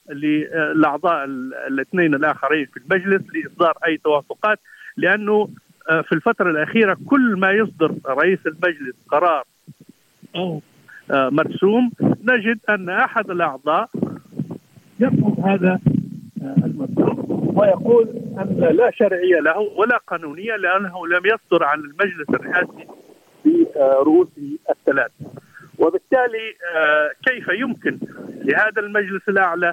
للأعضاء الاثنين الآخرين في المجلس لإصدار أي توافقات، لأنه في الفترة الأخيرة كل ما يصدر رئيس المجلس قرار أو مرسوم نجد أن أحد الأعضاء يرفض هذا المرسوم ويقول أن لا شرعية له ولا قانونية لأنه لم يصدر عن المجلس الرئاسي برؤوسه الثلاث. وبالتالي كيف يمكن لهذا المجلس الأعلى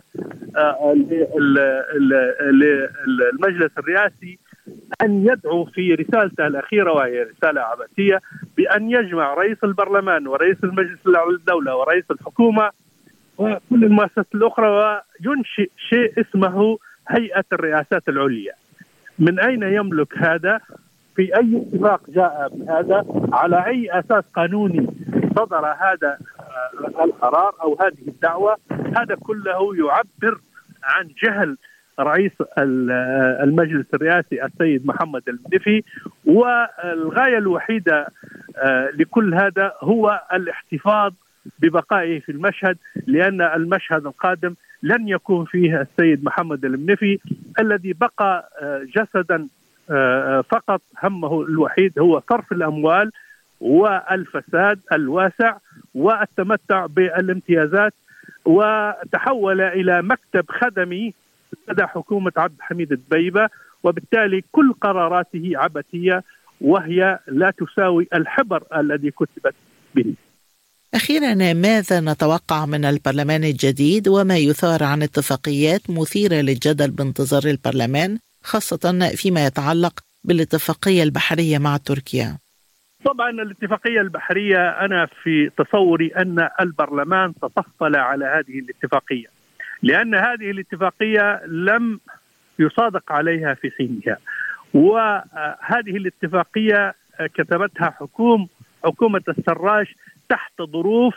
للمجلس الرئاسي أن يدعو في رسالته الأخيرة وهي رسالة عبثية بأن يجمع رئيس البرلمان ورئيس المجلس الأعلى للدولة ورئيس الحكومة وكل المؤسسات الأخرى وينشئ شيء اسمه هيئة الرئاسات العليا؟ من أين يملك هذا؟ في أي اتفاق جاء بهذا؟ على أي أساس قانوني صدر هذا القرار أو هذه الدعوة؟ هذا كله يعبر عن جهل رئيس المجلس الرئاسي السيد محمد المنفي، والغاية الوحيدة لكل هذا هو الاحتفاظ ببقائه في المشهد، لأن المشهد القادم لن يكون فيه السيد محمد المنفي الذي بقى جسدا فقط همه الوحيد هو صرف الأموال والفساد الواسع والتمتع بالامتيازات، وتحول إلى مكتب خدمي لدى حكومة عبد الحميد الدبيبة، وبالتالي كل قراراته عبثية وهي لا تساوي الحبر الذي كتبت به. أخيرا، ماذا نتوقع من البرلمان الجديد وما يثار عن اتفاقيات مثيرة للجدل بانتظار البرلمان، خاصة فيما يتعلق بالاتفاقية البحرية مع تركيا؟ طبعا الاتفاقية البحرية أنا في تصوري أن البرلمان تطفل على هذه الاتفاقية، لأن هذه الاتفاقية لم يصادق عليها في حينها، وهذه الاتفاقية كتبتها حكومة السراج تحت ظروف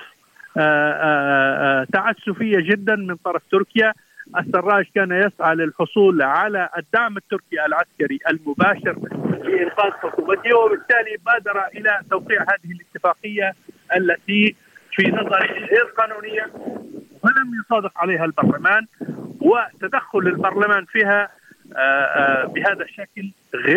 تعسفية جدا من طرف تركيا. السراج كان يسعى للحصول على الدعم التركي العسكري المباشر لإنقاذ حكومته، وبالتالي بادر إلى توقيع هذه الاتفاقية التي في نظري غير قانونية ولم يصادق عليها البرلمان، وتدخل البرلمان فيها بهذا الشكل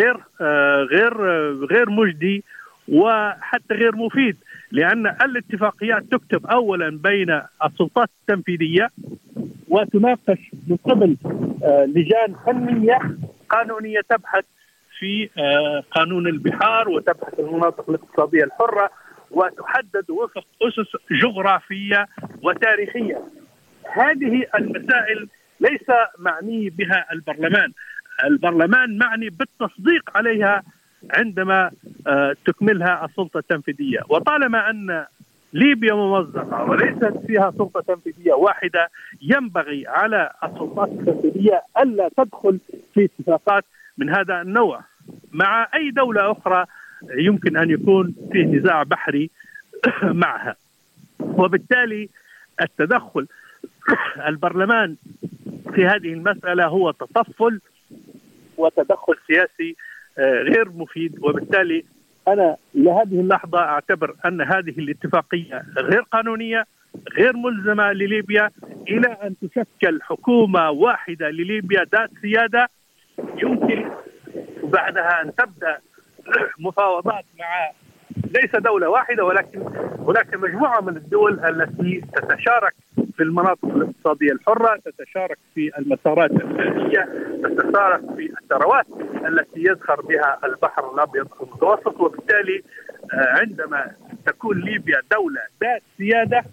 غير مجدي وحتى غير مفيد، لأن الاتفاقيات تكتب أولا بين السلطات التنفيذية وتناقش من قبل لجان فنية قانونية تبحث في قانون البحار وتبحث المناطق الاقتصادية الحرة وتحدد وفق أسس جغرافية وتاريخية. هذه المسائل ليس معني بها البرلمان معني بالتصديق عليها عندما تكملها السلطة التنفيذية. وطالما أن ليبيا ممزقة وليست فيها سلطة تنفيذية واحدة، ينبغي على السلطات التنفيذية ألا تدخل في اتفاقات من هذا النوع مع أي دولة أخرى يمكن أن يكون فيه نزاع بحري معها. وبالتالي التدخل البرلمان في هذه المسألة هو تطفل وتدخل سياسي غير مفيد، وبالتالي أنا لهذه اللحظة أعتبر أن هذه الاتفاقية غير قانونية غير ملزمة لليبيا إلى أن تشكل حكومة واحدة لليبيا ذات سيادة يمكن بعدها أن تبدأ مفاوضات مع ليس دولة واحدة ولكن هناك مجموعة من الدول التي تتشارك في المناطق الاقتصادية الحرة، تتشارك في المسارات المالية، تتشارك في الثروات التي يزخر بها البحر الأبيض المتوسط. وبالتالي عندما تكون ليبيا دولة ذات سيادة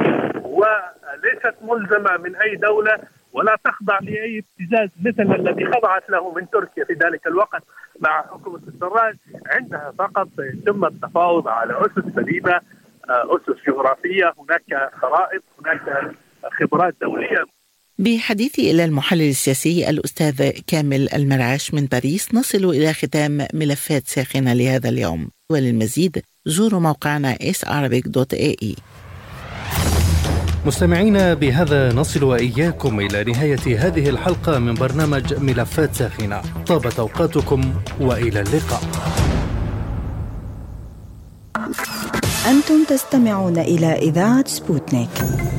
وليست ملزمة من أي دولة ولا تخضع لأي ابتزاز مثل الذي خضعت له من تركيا في ذلك الوقت مع حكومة السراج، عندها فقط يتم التفاوض على أسس سليمة، أسس جغرافية، هناك خرائط، هناك خبرات دولية. بحديثي إلى المحلل السياسي الأستاذ كامل المرعاش من باريس، نصل إلى ختام ملفات ساخنة لهذا اليوم، وللمزيد زوروا موقعنا sarabic.ae. مستمعينا، بهذا نصل وإياكم إلى نهاية هذه الحلقة من برنامج ملفات ساخنة. طابت أوقاتكم وإلى اللقاء. أنتم تستمعون إلى إذاعة سبوتنيك.